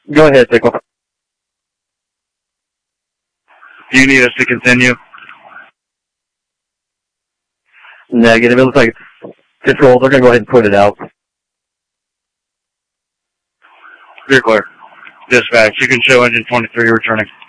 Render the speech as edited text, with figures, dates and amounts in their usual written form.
Go ahead, Pickle. Do you need us to continue? Negative. It looks like control. They're going to go ahead and put it out. You're clear. Dispatch, you can show engine 23 returning.